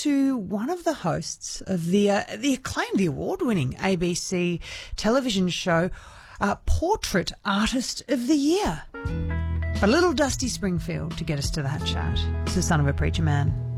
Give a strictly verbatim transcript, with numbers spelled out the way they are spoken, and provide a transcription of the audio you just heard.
to one of the hosts of the uh, the acclaimed, the award-winning A B C television show, uh, Portrait Artist of the Year. A little Dusty Springfield to get us to that chat. It's the son of a preacher man.